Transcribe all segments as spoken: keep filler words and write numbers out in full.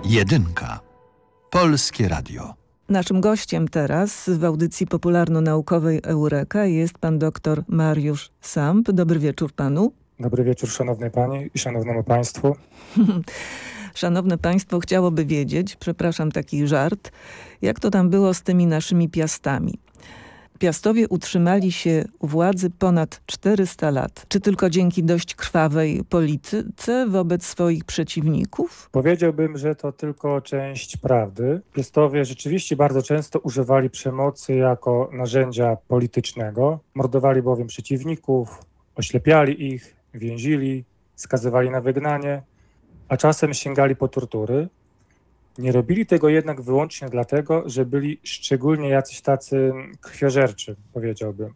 Jedynka. Polskie Radio. Naszym gościem teraz w audycji popularno-naukowej Eureka jest pan doktor Mariusz Samp. Dobry wieczór panu. Dobry wieczór szanownej pani i szanownemu państwu. Szanowne państwo chciałoby wiedzieć, przepraszam, taki żart, jak to tam było z tymi naszymi Piastami. Piastowie utrzymali się u władzy ponad czterysta lat. Czy tylko dzięki dość krwawej polityce wobec swoich przeciwników? Powiedziałbym, że to tylko część prawdy. Piastowie rzeczywiście bardzo często używali przemocy jako narzędzia politycznego. Mordowali bowiem przeciwników, oślepiali ich, więzili, skazywali na wygnanie, a czasem sięgali po tortury. Nie robili tego jednak wyłącznie dlatego, że byli szczególnie jacyś tacy krwiożerczy, powiedziałbym.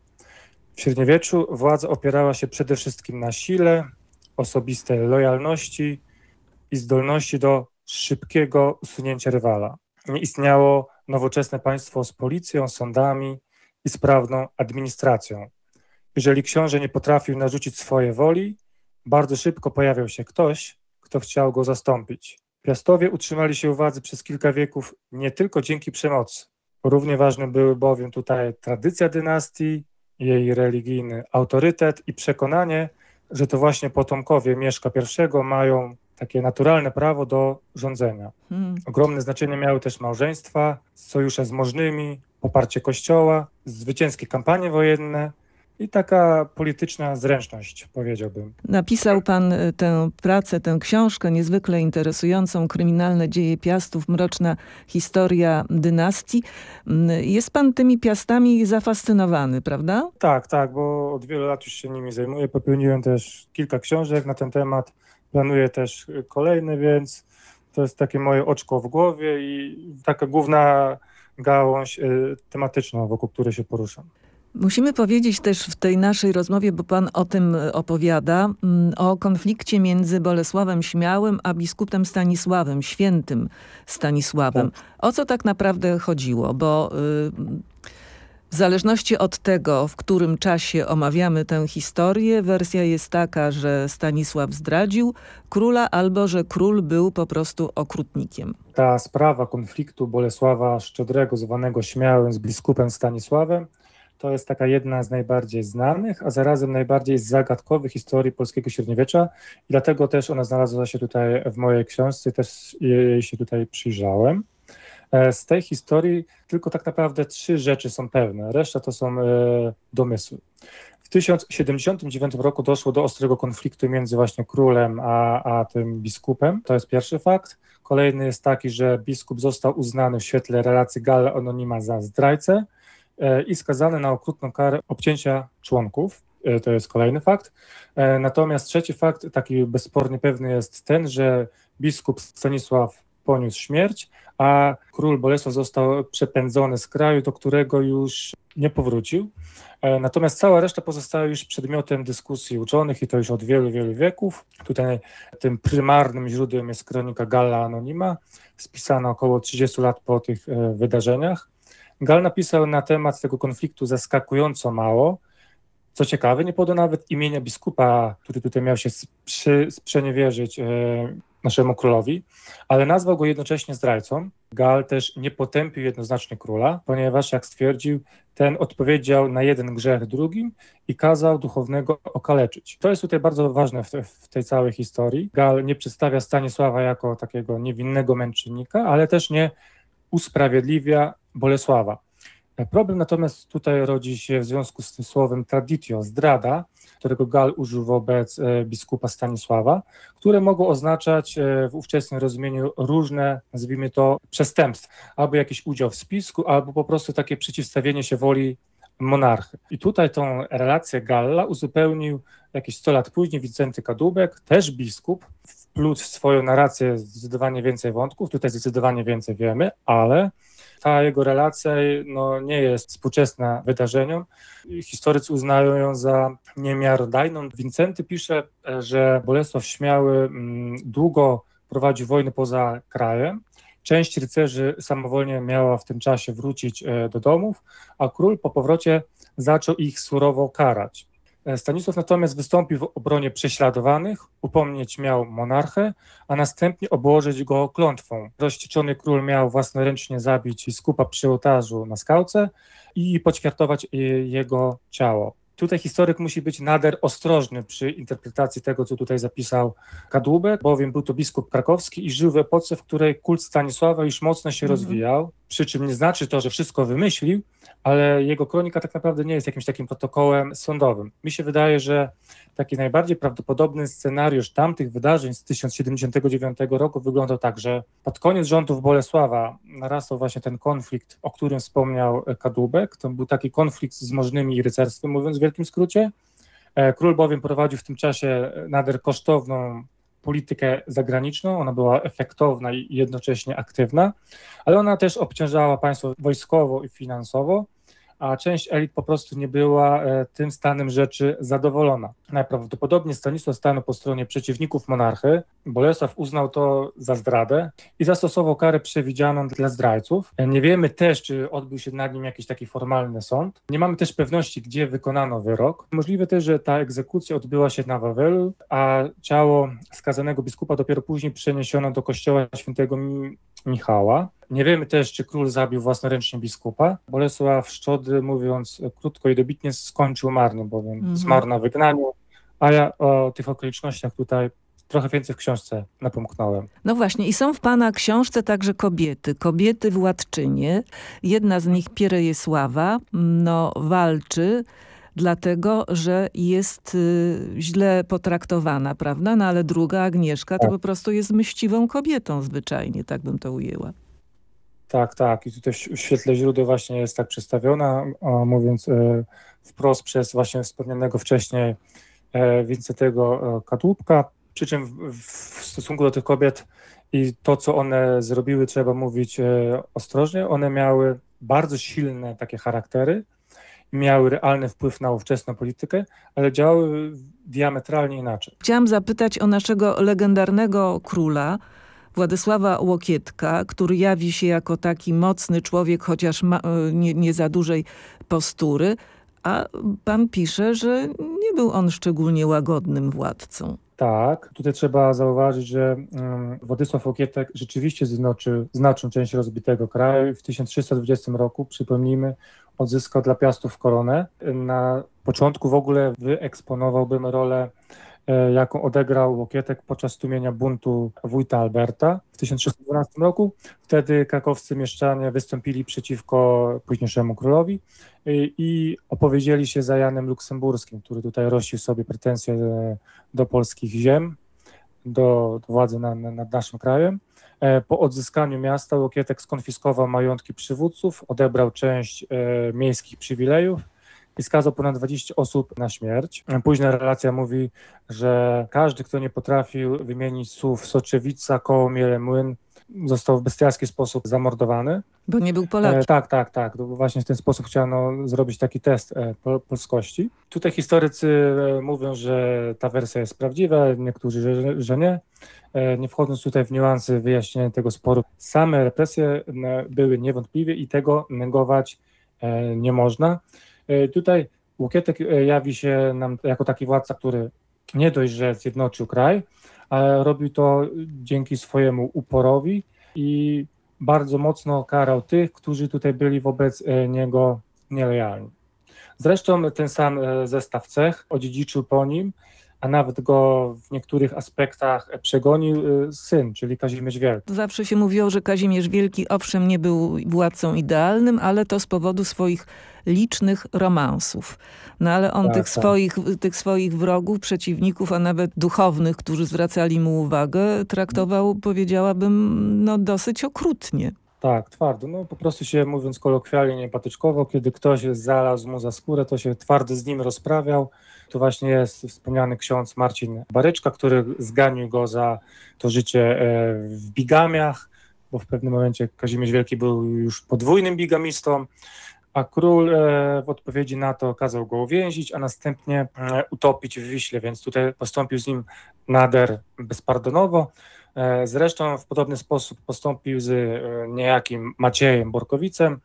W średniowieczu władza opierała się przede wszystkim na sile, osobistej lojalności i zdolności do szybkiego usunięcia rywala. Nie istniało nowoczesne państwo z policją, sądami i sprawną administracją. Jeżeli książę nie potrafił narzucić swojej woli, bardzo szybko pojawiał się ktoś, kto chciał go zastąpić. Piastowie utrzymali się u władzy przez kilka wieków nie tylko dzięki przemocy. Równie ważne były bowiem tutaj tradycja dynastii, jej religijny autorytet i przekonanie, że to właśnie potomkowie Mieszka I mają takie naturalne prawo do rządzenia. Hmm. Ogromne znaczenie miały też małżeństwa, sojusze z możnymi, poparcie kościoła, zwycięskie kampanie wojenne i taka polityczna zręczność, powiedziałbym. Napisał pan tę pracę, tę książkę niezwykle interesującą, Kryminalne dzieje Piastów, mroczna historia dynastii. Jest pan tymi Piastami zafascynowany, prawda? Tak, tak, bo od wielu lat już się nimi zajmuję. Popełniłem też kilka książek na ten temat. Planuję też kolejne, więc to jest takie moje oczko w głowie i taka główna gałąź tematyczna, wokół której się poruszam. Musimy powiedzieć też w tej naszej rozmowie, bo pan o tym opowiada, o konflikcie między Bolesławem Śmiałym a biskupem Stanisławem, świętym Stanisławem. O co tak naprawdę chodziło? Bo w zależności od tego, w którym czasie omawiamy tę historię, wersja jest taka, że Stanisław zdradził króla albo że król był po prostu okrutnikiem. Ta sprawa konfliktu Bolesława Szczodrego, zwanego Śmiałym, z biskupem Stanisławem, to jest taka jedna z najbardziej znanych, a zarazem najbardziej zagadkowych historii polskiego średniowiecza i dlatego też ona znalazła się tutaj w mojej książce, też jej się tutaj przyjrzałem. Z tej historii tylko tak naprawdę trzy rzeczy są pewne, reszta to są domysły. W tysiąc siedemdziesiątym dziewiątym roku doszło do ostrego konfliktu między właśnie królem a, a tym biskupem, to jest pierwszy fakt. Kolejny jest taki, że biskup został uznany w świetle relacji Galla Anonima za zdrajcę i skazany na okrutną karę obcięcia członków. To jest kolejny fakt. Natomiast trzeci fakt, taki bezspornie pewny, jest ten, że biskup Stanisław poniósł śmierć, a król Bolesław został przepędzony z kraju, do którego już nie powrócił. Natomiast cała reszta pozostała już przedmiotem dyskusji uczonych i to już od wielu, wielu wieków. Tutaj tym prymarnym źródłem jest kronika Galla Anonima, spisana około trzydziestu lat po tych wydarzeniach. Gall napisał na temat tego konfliktu zaskakująco mało. Co ciekawe, nie podał nawet imienia biskupa, który tutaj miał się sprzy, sprzeniewierzyć e, naszemu królowi, ale nazwał go jednocześnie zdrajcą. Gall też nie potępił jednoznacznie króla, ponieważ, jak stwierdził, ten odpowiedział na jeden grzech drugim i kazał duchownego okaleczyć. To jest tutaj bardzo ważne w, te, w tej całej historii. Gall nie przedstawia Stanisława jako takiego niewinnego męczennika, ale też nie usprawiedliwia Bolesława. Problem natomiast tutaj rodzi się w związku z tym słowem traditio, zdrada, którego Gall użył wobec biskupa Stanisława, które mogą oznaczać w ówczesnym rozumieniu różne, nazwijmy to, przestępstwa, albo jakiś udział w spisku, albo po prostu takie przeciwstawienie się woli monarchy. I tutaj tą relację Galla uzupełnił jakieś sto lat później Wincenty Kadłubek, też biskup, wplótł w swoją narrację zdecydowanie więcej wątków, tutaj zdecydowanie więcej wiemy, ale ta jego relacja no, nie jest współczesna wydarzeniom. Historycy uznają ją za niemiarodajną. Wincenty pisze, że Bolesław Śmiały mm, długo prowadził wojny poza krajem. Część rycerzy samowolnie miała w tym czasie wrócić e, do domów, a król po powrocie zaczął ich surowo karać. Stanisław natomiast wystąpił w obronie prześladowanych, upomnieć miał monarchę, a następnie obłożyć go klątwą. Rozścieczony król miał własnoręcznie zabić biskupa przy ołtarzu na skałce i poćwiartować jego ciało. Tutaj historyk musi być nader ostrożny przy interpretacji tego, co tutaj zapisał Kadłubek, bowiem był to biskup krakowski i żył w epoce, w której kult Stanisława już mocno się mm-hmm. rozwijał, przy czym nie znaczy to, że wszystko wymyślił, ale jego kronika tak naprawdę nie jest jakimś takim protokołem sądowym. Mi się wydaje, że taki najbardziej prawdopodobny scenariusz tamtych wydarzeń z tysiąc siedemdziesiątego dziewiątego roku wyglądał tak, że pod koniec rządów Bolesława narastał właśnie ten konflikt, o którym wspomniał Kadłubek. To był taki konflikt z możnymi i rycerstwem, mówiąc w wielkim skrócie. Król bowiem prowadził w tym czasie nader kosztowną politykę zagraniczną, ona była efektowna i jednocześnie aktywna, ale ona też obciążała państwo wojskowo i finansowo, a część elit po prostu nie była e, tym stanem rzeczy zadowolona. Najprawdopodobniej Stanisław stanął po stronie przeciwników monarchy, Bolesław uznał to za zdradę i zastosował karę przewidzianą dla zdrajców. E, nie wiemy też, czy odbył się nad nim jakiś taki formalny sąd. Nie mamy też pewności, gdzie wykonano wyrok. Możliwe też, że ta egzekucja odbyła się na Wawelu, a ciało skazanego biskupa dopiero później przeniesiono do kościoła świętego Michała. Nie wiemy też, czy król zabił własnoręcznie biskupa. Bolesław Szczodry, mówiąc krótko i dobitnie, skończył marnie, bowiem mm-hmm. zmarł na wygnaniu, a ja o tych okolicznościach tutaj trochę więcej w książce napomknąłem. No właśnie i są w pana książce także kobiety, kobiety władczynie. Jedna z nich, Pierejesława, no walczy, dlatego, że jest y, źle potraktowana, prawda? No ale druga, Agnieszka, to tak. po prostu jest mściwą kobietą zwyczajnie, tak bym to ujęła. Tak, tak. I tutaj w świetle źródeł właśnie jest tak przedstawiona, a mówiąc e, wprost przez właśnie wspomnianego wcześniej e, Wincentego e, Kadłubka. Przy czym w, w stosunku do tych kobiet i to, co one zrobiły, trzeba mówić e, ostrożnie. One miały bardzo silne takie charaktery, miały realny wpływ na ówczesną politykę, ale działały diametralnie inaczej. Chciałam zapytać o naszego legendarnego króla, Władysława Łokietka, który jawi się jako taki mocny człowiek, chociaż ma, nie, nie za dużej postury, a pan pisze, że nie był on szczególnie łagodnym władcą. Tak, tutaj trzeba zauważyć, że um, Władysław Łokietek rzeczywiście zjednoczył znaczną część rozbitego kraju. W tysiąc trzysta dwudziestym roku, przypomnijmy, odzyskał dla Piastów koronę. Na początku w ogóle wyeksponowałbym rolę, e, jaką odegrał Łokietek podczas tłumienia buntu wójta Alberta w tysiąc trzysta dwunastym roku. Wtedy krakowscy mieszczanie wystąpili przeciwko późniejszemu królowi i, i opowiedzieli się za Janem Luksemburskim, który tutaj rościł sobie pretensje do polskich ziem, do, do władzy nad, nad naszym krajem. Po odzyskaniu miasta Łokietek skonfiskował majątki przywódców, odebrał część e, miejskich przywilejów i skazał ponad dwadzieścia osób na śmierć. Późna relacja mówi, że każdy, kto nie potrafił wymienić słów Soczewica, Kołomiele, Młyn, został w bestialski sposób zamordowany. Bo nie był Polakiem. E, tak, tak, tak. To właśnie w ten sposób chciano zrobić taki test e, pol- polskości. Tutaj historycy e, mówią, że ta wersja jest prawdziwa, niektórzy, że, że nie. E, nie wchodząc tutaj w niuanse wyjaśnienia tego sporu, same represje e, były niewątpliwie i tego negować e, nie można. E, tutaj Łokietek e, jawi się nam jako taki władca, który nie dość, że zjednoczył kraj, ale robił to dzięki swojemu uporowi i bardzo mocno karał tych, którzy tutaj byli wobec niego nielojalni. Zresztą ten sam zestaw cech odziedziczył po nim, a nawet go w niektórych aspektach przegonił syn, czyli Kazimierz Wielki. Zawsze się mówiło, że Kazimierz Wielki owszem nie był władcą idealnym, ale to z powodu swoich licznych romansów. No ale on tak, tych, tak. Swoich, tych swoich wrogów, przeciwników, a nawet duchownych, którzy zwracali mu uwagę, traktował, powiedziałabym, no dosyć okrutnie. Tak, twardo. No po prostu się, mówiąc kolokwialnie, nie patyczkowo, kiedy ktoś znalazł mu za skórę, to się twardo z nim rozprawiał. To właśnie jest wspomniany ksiądz Marcin Baryczka, który zganił go za to życie w bigamiach, bo w pewnym momencie Kazimierz Wielki był już podwójnym bigamistą, a król w odpowiedzi na to kazał go uwięzić, a następnie utopić w Wiśle, więc tutaj postąpił z nim nader bezpardonowo. Zresztą w podobny sposób postąpił z niejakim Maciejem Borkowicem,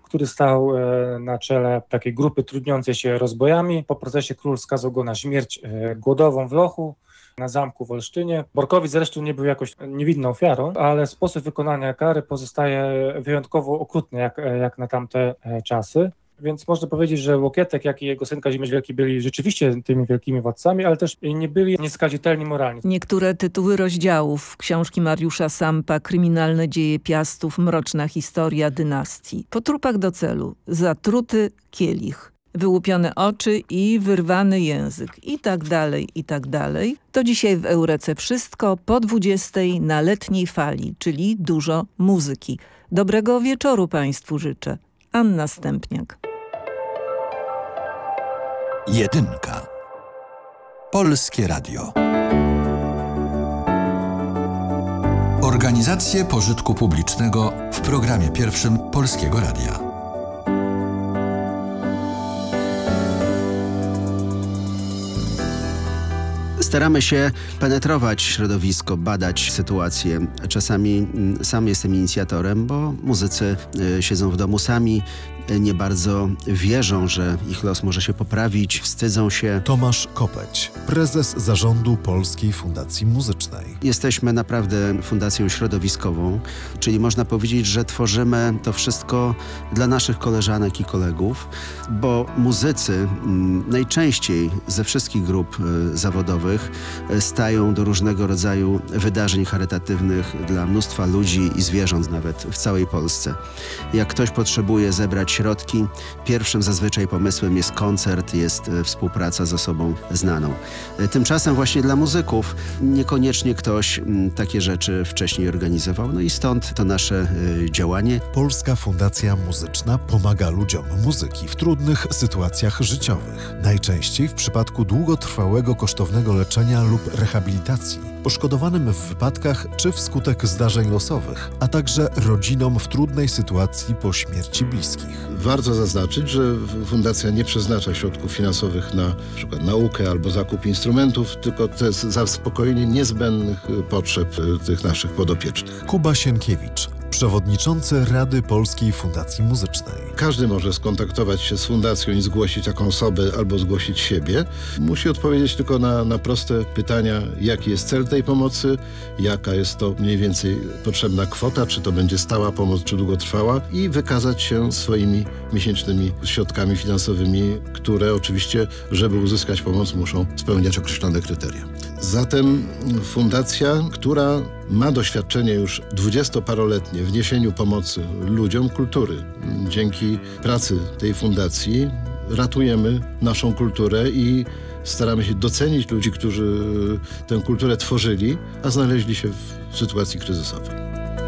który stał na czele takiej grupy trudniącej się rozbojami. Po procesie król skazał go na śmierć głodową w lochu na zamku w Olsztynie. Borkowicz zresztą nie był jakoś niewinną ofiarą, ale sposób wykonania kary pozostaje wyjątkowo okrutny jak, jak na tamte czasy. Więc można powiedzieć, że Łokietek, jak i jego syn Kazimierz Wielki byli rzeczywiście tymi wielkimi władcami, ale też nie byli nieskazitelni moralnie. Niektóre tytuły rozdziałów książki Mariusza Sampa, Kryminalne dzieje Piastów, Mroczna historia dynastii. Po trupach do celu, zatruty kielich, wyłupione oczy i wyrwany język i tak dalej, i tak dalej. To dzisiaj w Eurece wszystko po dwudziestej na letniej fali, czyli dużo muzyki. Dobrego wieczoru Państwu życzę. Anna Stępniak. Jedynka. Polskie Radio. Organizacje pożytku publicznego w programie pierwszym Polskiego Radia. Staramy się penetrować środowisko, badać sytuację. Czasami sam jestem inicjatorem, bo muzycy siedzą w domu sami, nie bardzo wierzą, że ich los może się poprawić, wstydzą się. Tomasz Kopeć, prezes zarządu Polskiej Fundacji Muzycznej. Jesteśmy naprawdę fundacją środowiskową, czyli można powiedzieć, że tworzymy to wszystko dla naszych koleżanek i kolegów, bo muzycy najczęściej ze wszystkich grup zawodowych stają do różnego rodzaju wydarzeń charytatywnych dla mnóstwa ludzi i zwierząt nawet w całej Polsce. Jak ktoś potrzebuje zebrać środki, pierwszym zazwyczaj pomysłem jest koncert, jest współpraca z osobą znaną. Tymczasem właśnie dla muzyków niekoniecznie ktoś takie rzeczy wcześniej organizował, no i stąd to nasze działanie. Polska Fundacja Muzyczna pomaga ludziom muzyki w trudnych sytuacjach życiowych. Najczęściej w przypadku długotrwałego kosztownego leczenia lub rehabilitacji, poszkodowanym w wypadkach czy wskutek zdarzeń losowych, a także rodzinom w trudnej sytuacji po śmierci bliskich. Warto zaznaczyć, że fundacja nie przeznacza środków finansowych na przykład naukę albo zakup instrumentów, tylko to jest zaspokojenie niezbędnych potrzeb tych naszych podopiecznych. Kuba Sienkiewicz, przewodniczący Rady Polskiej Fundacji Muzycznej. Każdy może skontaktować się z fundacją i zgłosić taką osobę albo zgłosić siebie. Musi odpowiedzieć tylko na, na proste pytania, jaki jest cel tej pomocy, jaka jest to mniej więcej potrzebna kwota, czy to będzie stała pomoc, czy długotrwała i wykazać się swoimi miesięcznymi środkami finansowymi, które oczywiście, żeby uzyskać pomoc, muszą spełniać określone kryteria. Zatem fundacja, która ma doświadczenie już dwudziestoparoletnie w niesieniu pomocy ludziom kultury. Dzięki pracy tej fundacji ratujemy naszą kulturę i staramy się docenić ludzi, którzy tę kulturę tworzyli, a znaleźli się w sytuacji kryzysowej.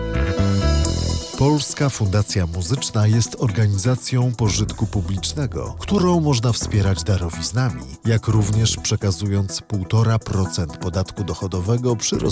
Polska Fundacja Muzyczna jest organizacją pożytku publicznego, którą można wspierać darowiznami, jak również przekazując półtora procent podatku dochodowego przy